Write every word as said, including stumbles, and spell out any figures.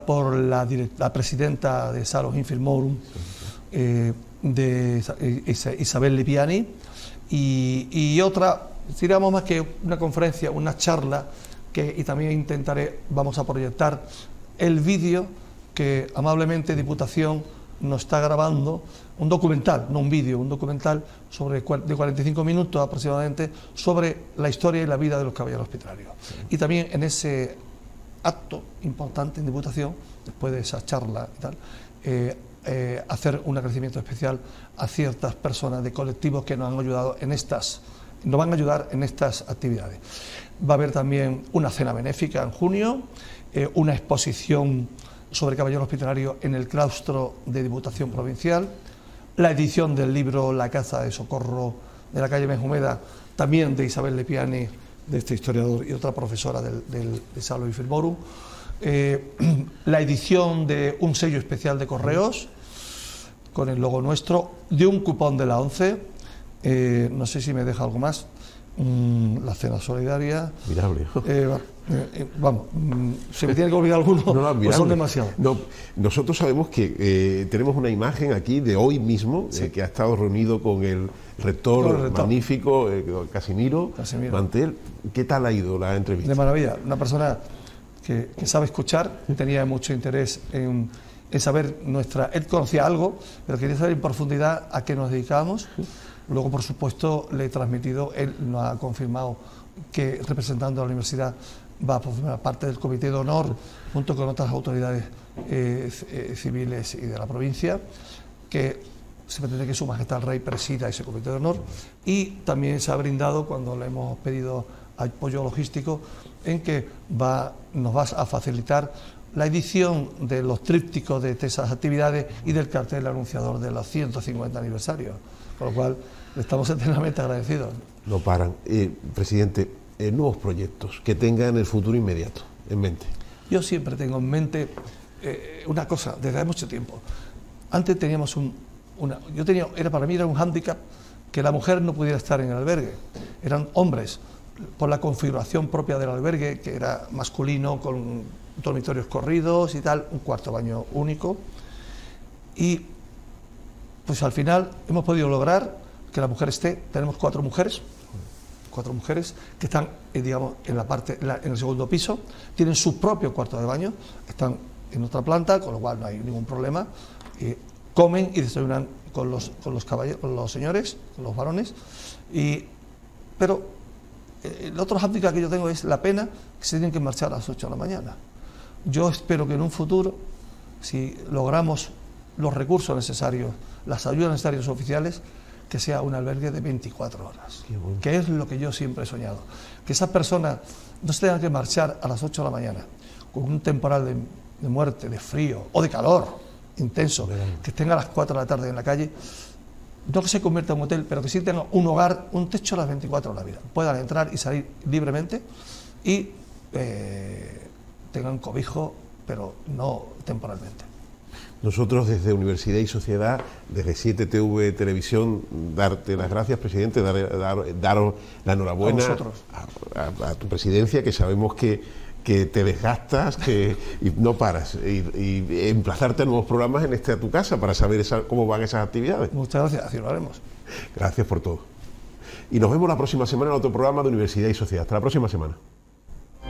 por la, la presidenta de Salus in Firmorum, eh, de Isabel Lipiani, y, y otra, digamos más que una conferencia, una charla, que y también intentaré, vamos a proyectar el vídeo que amablemente Diputación nos está grabando, un documental, no un vídeo, un documental sobre de cuarenta y cinco minutos aproximadamente, sobre la historia y la vida de los caballeros hospitalarios. Y también en ese acto importante en Diputación, después de esa charla y tal, eh, eh, hacer un agradecimiento especial a ciertas personas de colectivos que nos han ayudado en estas, nos van a ayudar en estas actividades. Va a haber también una cena benéfica en junio, eh, una exposición sobre caballeros hospitalarios en el claustro de Diputación Provincial, la edición del libro La Caza de Socorro de la calle Benjumeda, también de Isabel Lipiani, de este historiador y otra profesora del, del, de Salus in Firmorum, eh, la edición de un sello especial de correos con el logo nuestro, de un cupón de la ONCE, eh, no sé si me deja algo más, mm, la cena solidaria. Admirable. Eh, eh, vamos, mm, si me tiene que olvidar alguno, no, no, pues son demasiados. No, nosotros sabemos que eh, tenemos una imagen aquí de hoy mismo, sí. eh, que ha estado reunido con el rector, con el rector. magnífico, eh, Casimiro, Casimiro Mantel. ¿Qué tal ha ido la entrevista? De maravilla, una persona que, que sabe escuchar, tenía mucho interés en, en saber nuestra... Él conocía algo, pero quería saber en profundidad a qué nos dedicábamos. Luego, por supuesto, le he transmitido, él nos ha confirmado que, representando a la universidad, va a formar parte del Comité de Honor, junto con otras autoridades eh, eh, civiles y de la provincia, que se pretende que Su Majestad el Rey presida ese Comité de Honor, y también se ha brindado, cuando le hemos pedido apoyo logístico, en que va, nos va a facilitar la edición de los trípticos de esas actividades y del cartel anunciador de los ciento cincuenta aniversarios, por lo cual estamos eternamente agradecidos. No paran. Eh, presidente, eh, nuevos proyectos que tenga en el futuro inmediato en mente. Yo siempre tengo en mente eh, una cosa, desde hace mucho tiempo. Antes teníamos un, una, yo tenía, era para mí era un hándicap que la mujer no pudiera estar en el albergue. Eran hombres, por la configuración propia del albergue, que era masculino, con dormitorios corridos y tal, un cuarto baño único. Y pues al final hemos podido lograr que la mujer esté, tenemos cuatro mujeres, cuatro mujeres que están, eh, digamos, en la parte, en, la, en el segundo piso, tienen su propio cuarto de baño, están en otra planta, con lo cual no hay ningún problema, eh, comen y desayunan con los, con los caballeros, con los señores, con los varones, y, pero eh, el otro hándicap que yo tengo es la pena que se tienen que marchar a las ocho de la mañana. Yo espero que en un futuro, si logramos los recursos necesarios, las ayudas necesarias oficiales, que sea un albergue de veinticuatro horas, bueno. Que es lo que yo siempre he soñado. Que esas personas no se tengan que marchar a las ocho de la mañana con un temporal de, de muerte, de frío o de calor intenso, bueno. Que estén a las cuatro de la tarde en la calle, no que se convierta en un hotel, pero que sí tengan un hogar, un techo a las veinticuatro horas de la vida, puedan entrar y salir libremente y eh, tengan cobijo, pero no temporalmente. Nosotros desde Universidad y Sociedad, desde siete T V Televisión, darte las gracias, presidente, dar, dar, daros la enhorabuena a, a, a tu presidencia, que sabemos que, que te desgastas, que y no paras, y, y emplazarte a nuevos programas en este a tu casa para saber esa, cómo van esas actividades. Muchas gracias, así lo haremos. Gracias por todo. Y nos vemos la próxima semana en otro programa de Universidad y Sociedad. Hasta la próxima semana.